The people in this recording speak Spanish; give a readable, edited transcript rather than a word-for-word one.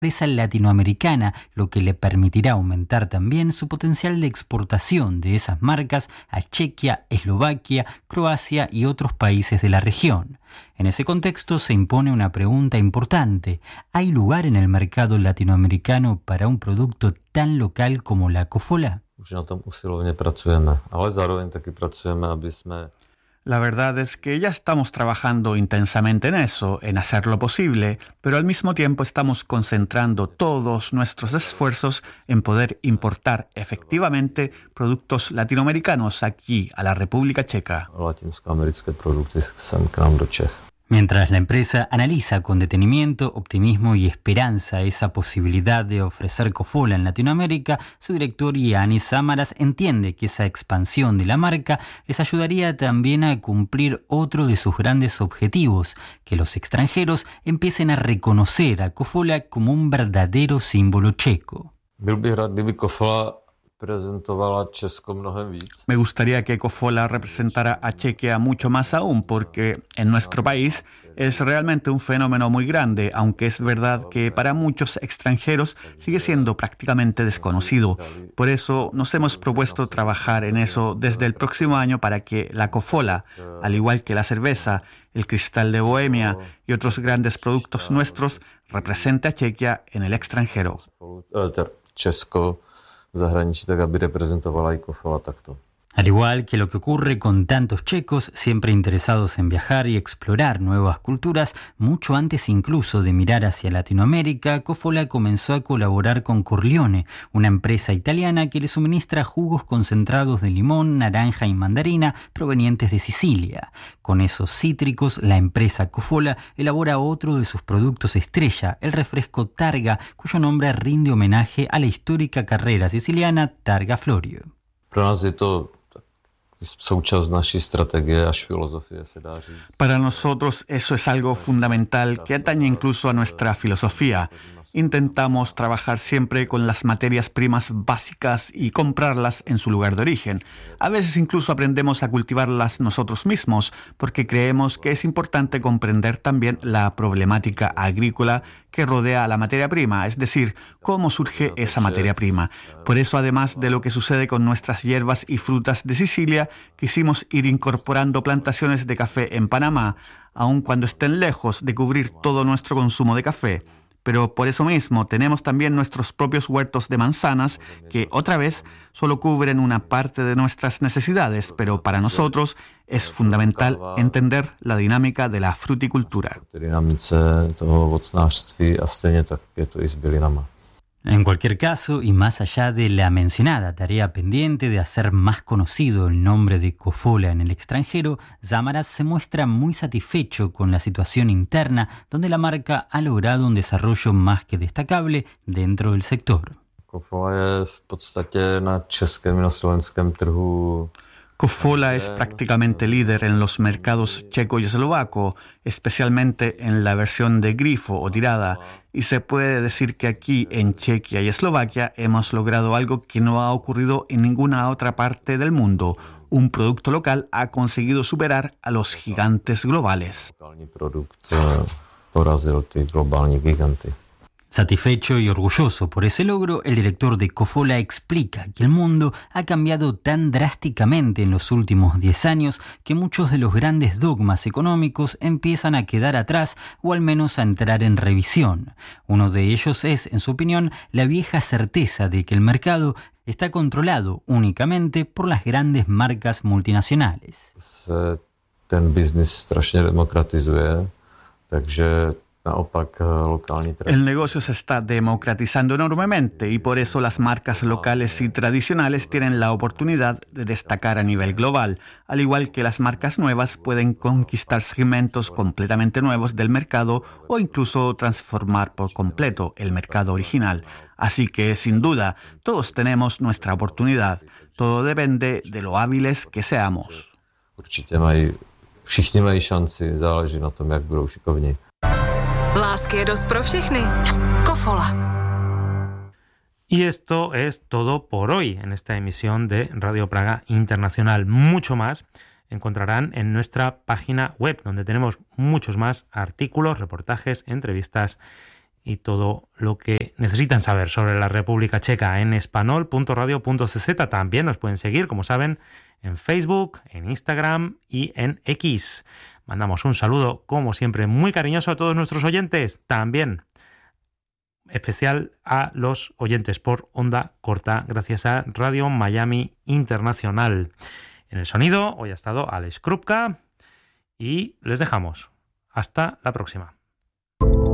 empresa latinoamericana, lo que le permitirá aumentar también su potencial de exportación de esas marcas a Chequia, Eslovaquia, Croacia y otros países de la región. En ese contexto se impone una pregunta importante. ¿Hay lugar en el mercado latinoamericano para un producto tan local como la cofola? La verdad es que ya estamos trabajando intensamente en eso, en hacer lo posible, pero al mismo tiempo estamos concentrando todos nuestros esfuerzos en poder importar efectivamente productos latinoamericanos aquí, a la República Checa. Mientras la empresa analiza con detenimiento, optimismo y esperanza esa posibilidad de ofrecer cofola en Latinoamérica, su director Yanis Samaras entiende que esa expansión de la marca les ayudaría también a cumplir otro de sus grandes objetivos, que los extranjeros empiecen a reconocer a cofola como un verdadero símbolo checo. Me gustaría que cofola representara a Chequia mucho más aún, porque en nuestro país es realmente un fenómeno muy grande, aunque es verdad que para muchos extranjeros sigue siendo prácticamente desconocido. Por eso nos hemos propuesto trabajar en eso desde el próximo año para que la cofola, al igual que la cerveza, el cristal de Bohemia y otros grandes productos nuestros, represente a Chequia en el extranjero. Al igual que lo que ocurre con tantos checos siempre interesados en viajar y explorar nuevas culturas, mucho antes incluso de mirar hacia Latinoamérica, Cofola comenzó a colaborar con Corleone, una empresa italiana que le suministra jugos concentrados de limón, naranja y mandarina provenientes de Sicilia. Con esos cítricos, la empresa Cofola elabora otro de sus productos estrella, el refresco Targa, cuyo nombre rinde homenaje a la histórica carrera siciliana Targa Florio. Para nosotros eso es algo fundamental que atañe incluso a nuestra filosofía. Intentamos trabajar siempre con las materias primas básicas y comprarlas en su lugar de origen. A veces incluso aprendemos a cultivarlas nosotros mismos porque creemos que es importante comprender también la problemática agrícola que rodea a la materia prima, es decir, cómo surge esa materia prima. Por eso, además de lo que sucede con nuestras hierbas y frutas de Sicilia, quisimos ir incorporando plantaciones de café en Panamá, aun cuando estén lejos de cubrir todo nuestro consumo de café. Pero por eso mismo tenemos también nuestros propios huertos de manzanas que, otra vez, solo cubren una parte de nuestras necesidades, pero para nosotros es fundamental entender la dinámica de la fruticultura. En cualquier caso, y más allá de la mencionada tarea pendiente de hacer más conocido el nombre de Cofola en el extranjero, Samaras se muestra muy satisfecho con la situación interna, donde la marca ha logrado un desarrollo más que destacable dentro del sector. Cofola es prácticamente líder en los mercados checo y eslovaco, especialmente en la versión de grifo o tirada, y se puede decir que aquí en Chequia y Eslovaquia hemos logrado algo que no ha ocurrido en ninguna otra parte del mundo. Un producto local ha conseguido superar a los gigantes globales. Satisfecho y orgulloso por ese logro, el director de Cofola explica que el mundo ha cambiado tan drásticamente en los últimos 10 años que muchos de los grandes dogmas económicos empiezan a quedar atrás o al menos a entrar en revisión. Uno de ellos es, en su opinión, la vieja certeza de que el mercado está controlado únicamente por las grandes marcas multinacionales. El negocio se está democratizando enormemente y por eso las marcas locales y tradicionales tienen la oportunidad de destacar a nivel global, al igual que las marcas nuevas pueden conquistar segmentos completamente nuevos del mercado o incluso transformar por completo el mercado original. Así que, sin duda, todos tenemos nuestra oportunidad. Todo depende de lo hábiles que seamos. Všichni mají šanci, záleží na tom, jak budou šikovní. Lásky je dost pro všechny. Cofola. Y esto es todo por hoy en esta emisión de Radio Praga Internacional. Mucho más encontrarán en nuestra página web, donde tenemos muchos más artículos, reportajes, entrevistas y todo lo que necesitan saber sobre la República Checa en espanol.radio.cz. También nos pueden seguir, como saben, en Facebook, en Instagram y en X. Mandamos un saludo, como siempre, muy cariñoso a todos nuestros oyentes. También especial a los oyentes por onda corta, gracias a Radio Miami Internacional. En el sonido hoy ha estado Alex Krupka y les dejamos. Hasta la próxima.